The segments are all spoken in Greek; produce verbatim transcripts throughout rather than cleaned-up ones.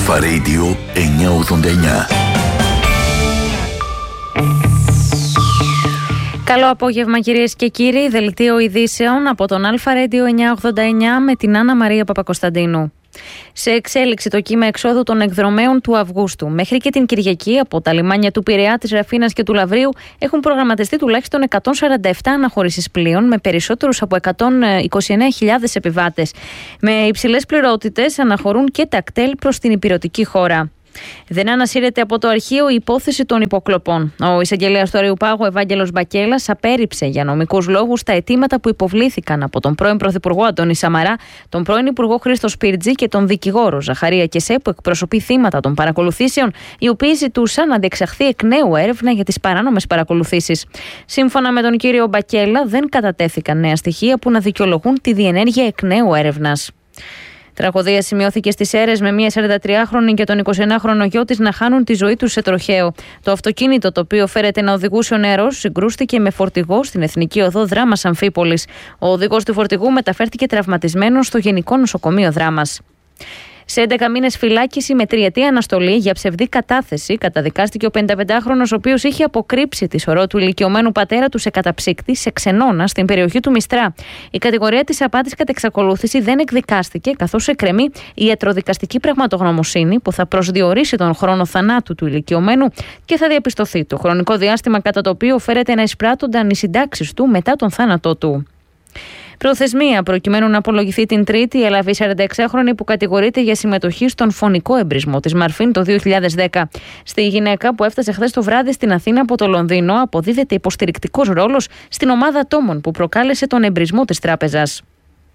Αλφα Radio εννιακόσια ογδόντα εννιά. Καλό απόγευμα κυρίες και κύριοι, δελτίο ειδήσεων από τον Αλφα Radio εννιακόσια ογδόντα εννιά με την Άννα Μαρία Παπακοσταντίνου. Σε εξέλιξη το κύμα εξόδου των εκδρομέων του Αυγούστου. Μέχρι και την Κυριακή από τα λιμάνια του Πειραιά, της Ραφίνας και του Λαβρίου έχουν προγραμματιστεί τουλάχιστον εκατόν σαράντα επτά αναχωρήσεις πλοίων με περισσότερους από εκατόν είκοσι εννέα χιλιάδες επιβάτες. Με υψηλές πληρότητες αναχωρούν και τα κτέλ προς την ηπειρωτική χώρα. Δεν ανασύρεται από το αρχείο η υπόθεση των υποκλοπών. Ο εισαγγελέας του Αριουπάγου, Ευάγγελος Μπακέλας, απέρριψε για νομικούς λόγους τα αιτήματα που υποβλήθηκαν από τον πρώην Πρωθυπουργό Αντώνη Σαμαρά, τον πρώην Υπουργό Χρήστο Σπίρτζη και τον δικηγόρο Ζαχαρία Κεσέ, που εκπροσωπεί θύματα των παρακολουθήσεων, οι οποίοι ζητούσαν να διεξαχθεί εκ νέου έρευνα για τις παράνομες παρακολουθήσεις. Σύμφωνα με τον κύριο Μπακέλα, δεν κατατέθηκαν νέα στοιχεία που να δικαιολογούν τη διενέργεια εκ νέου έρευνας. Τραγωδία σημειώθηκε στις Σέρρες με μια σαραντατριάχρονη και τον εικοσιενάχρονο γιο της να χάνουν τη ζωή τους σε τροχαίο. Το αυτοκίνητο, το οποίο φέρεται να οδηγούσε ο νεαρός, συγκρούστηκε με φορτηγό στην Εθνική Οδό Δράμας Αμφίπολης. Ο οδηγός του φορτηγού μεταφέρθηκε τραυματισμένος στο Γενικό Νοσοκομείο Δράμας. Σε έντεκα μήνες φυλάκιση με τριετή αναστολή για ψευδή κατάθεση καταδικάστηκε ο πενηνταπεντάχρονος, ο οποίος είχε αποκρύψει τη σωρό του ηλικιωμένου πατέρα του σε καταψύκτη σε ξενώνα στην περιοχή του Μιστρά. Η κατηγορία της απάτης κατ' εξακολούθηση δεν εκδικάστηκε, καθώς εκκρεμεί η ιατροδικαστική πραγματογνωμοσύνη που θα προσδιορίσει τον χρόνο θανάτου του ηλικιωμένου και θα διαπιστωθεί το χρονικό διάστημα κατά το οποίο φέρεται να εισπράττονταν οι συντάξεις του μετά τον θάνατό του. Προθεσμία προκειμένου να απολογηθεί την Τρίτη έλαβε η σαρανταεξάχρονη που κατηγορείται για συμμετοχή στον φωνικό εμπρισμό της Μαρφίν το δύο χιλιάδες δέκα. Στη γυναίκα που έφτασε χθες το βράδυ στην Αθήνα από το Λονδίνο αποδίδεται υποστηρικτικός ρόλος στην ομάδα ατόμων που προκάλεσε τον εμπρισμό της τράπεζας.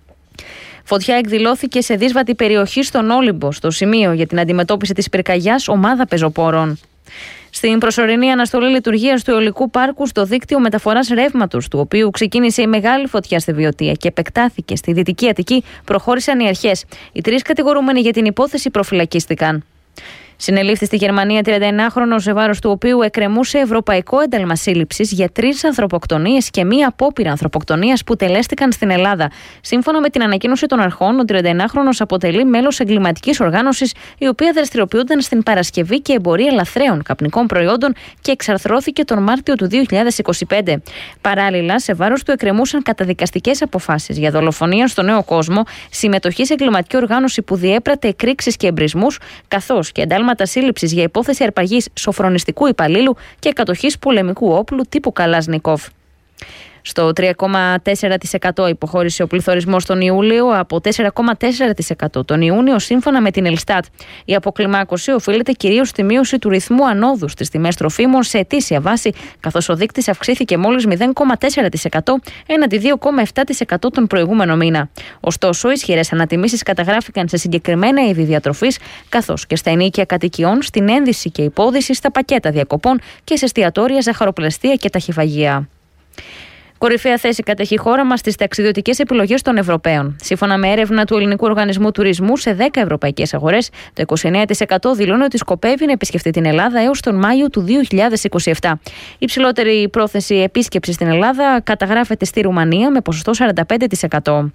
Φωτιά εκδηλώθηκε σε δύσβατη περιοχή στον Όλυμπο, στο σημείο για την αντιμετώπιση της πυρκαγιάς ομάδα πεζοπόρων. Στην προσωρινή αναστολή λειτουργίας του αιωλικού πάρκου στο δίκτυο μεταφοράς ρεύματος, του οποίου ξεκίνησε η μεγάλη φωτιά στη Βιωτία και επεκτάθηκε στη Δυτική Αττική, προχώρησαν οι αρχές. Οι τρεις κατηγορούμενοι για την υπόθεση προφυλακίστηκαν. Συνελήφθη στη Γερμανία τριανταεννάχρονος, σε βάρος του οποίου εκκρεμούσε ευρωπαϊκό ένταλμα σύλληψης για τρεις ανθρωποκτονίες και μία απόπειρα ανθρωποκτονίας που τελέστηκαν στην Ελλάδα. Σύμφωνα με την ανακοίνωση των αρχών, ο τριανταεννάχρονος αποτελεί μέλος εγκληματικής οργάνωσης, η οποία δραστηριοποιούνταν στην παρασκευή και εμπορία λαθρέων καπνικών προϊόντων και εξαρθρώθηκε τον Μάρτιο του δύο χιλιάδες είκοσι πέντε. Παράλληλα, σε βάρος του εκκρεμούσαν καταδικαστικές αποφάσεις για δολοφονία στο Νέο Κόσμο, συμμετοχή σε εγκληματική οργάνωση που διέπρατε εκρήξεις και εμπρισμούς, καθώς και εντάλματα σύλληψης για υπόθεση αρπαγής σοφρονιστικού υπαλλήλου και κατοχής πολεμικού όπλου τύπου Καλάζνικοφ. Στο τρία κόμμα τέσσερα τοις εκατό υποχώρησε ο πληθωρισμός τον Ιούλιο από τέσσερα κόμμα τέσσερα τοις εκατό τον Ιούνιο, σύμφωνα με την Ελστάτ. Η αποκλιμάκωση οφείλεται κυρίως στη μείωση του ρυθμού ανόδου στις τιμές τροφίμων σε ετήσια βάση, καθώς ο δείκτης αυξήθηκε μόλις μηδέν κόμμα τέσσερα τοις εκατό έναντι δύο κόμμα επτά τοις εκατό τον προηγούμενο μήνα. Ωστόσο, ισχυρές ανατιμήσεις καταγράφηκαν σε συγκεκριμένα είδη διατροφής, καθώς και στα ενοίκια κατοικιών, στην ένδυση και υπόδυση, στα πακέτα διακοπών και σε εστιατόρια, ζαχαροπλαστεία και ταχυφαγεία. Κορυφαία θέση κατέχει η χώρα μας στις ταξιδιωτικές επιλογές των Ευρωπαίων. Σύμφωνα με έρευνα του Ελληνικού Οργανισμού Τουρισμού, σε δέκα ευρωπαϊκές αγορές, το είκοσι εννέα τοις εκατό δηλώνει ότι σκοπεύει να επισκεφτεί την Ελλάδα έως τον Μάιο του δύο χιλιάδες είκοσι επτά. Η υψηλότερη πρόθεση επίσκεψης στην Ελλάδα καταγράφεται στη Ρουμανία με ποσοστό σαράντα πέντε τοις εκατό.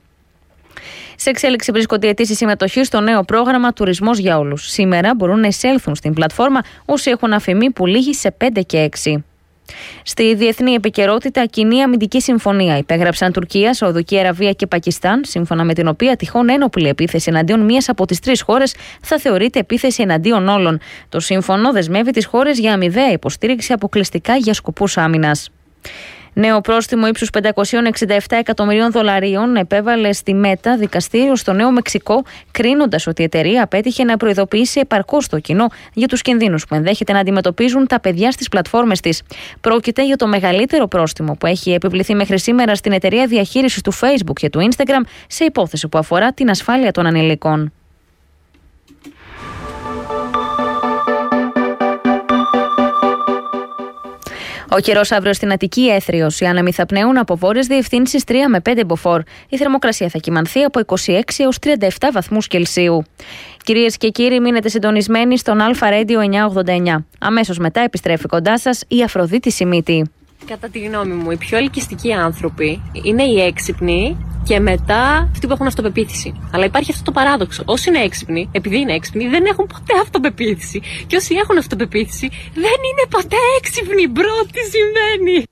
Σε εξέλιξη βρίσκονται οι αιτήσεις συμμετοχής στο νέο πρόγραμμα Τουρισμός για Όλους. Σήμερα μπορούν να εισέλθουν στην πλατφόρμα όσοι έχουν αφημί που λήγει σε πέντε και έξι. Στη διεθνή επικαιρότητα, κοινή αμυντική συμφωνία υπέγραψαν Τουρκία, Σαουδική Αραβία και Πακιστάν, σύμφωνα με την οποία τυχόν ένοπλη επίθεση εναντίον μίας από τις τρεις χώρες θα θεωρείται επίθεση εναντίον όλων. Το σύμφωνο δεσμεύει τις χώρες για αμοιβαία υποστήριξη αποκλειστικά για σκοπούς άμυνας. Νέο πρόστιμο ύψους πεντακόσια εξήντα επτά εκατομμυρίων δολαρίων επέβαλε στη Μέτα δικαστήριο στο Νέο Μεξικό, κρίνοντας ότι η εταιρεία απέτυχε να προειδοποιήσει επαρκώς το κοινό για τους κινδύνους που ενδέχεται να αντιμετωπίζουν τα παιδιά στις πλατφόρμες της. Πρόκειται για το μεγαλύτερο πρόστιμο που έχει επιβληθεί μέχρι σήμερα στην εταιρεία διαχείρισης του Facebook και του Instagram σε υπόθεση που αφορά την ασφάλεια των ανηλίκων. Ο καιρός αύριο στην Αττική έθριος. Οι άνεμοι θα πνέουν από βόρειες διευθύνσεις τρία με πέντε μποφόρ. Η θερμοκρασία θα κυμανθεί από είκοσι έξι έως τριάντα επτά βαθμούς Κελσίου. Κυρίες και κύριοι, μείνετε συντονισμένοι στον Αλφα Radio εννιακόσια ογδόντα εννιά. Αμέσως μετά επιστρέφει κοντά σας η Αφροδίτη Σιμίτη. Κατά τη γνώμη μου, οι πιο ελκυστικοί άνθρωποι είναι οι έξυπνοι και μετά αυτοί που έχουν αυτοπεποίθηση. Αλλά υπάρχει αυτό το παράδοξο. Όσοι είναι έξυπνοι, επειδή είναι έξυπνοι, δεν έχουν ποτέ αυτοπεποίθηση. Και όσοι έχουν αυτοπεποίθηση, δεν είναι ποτέ έξυπνοι. Μπρο, τι συμβαίνει?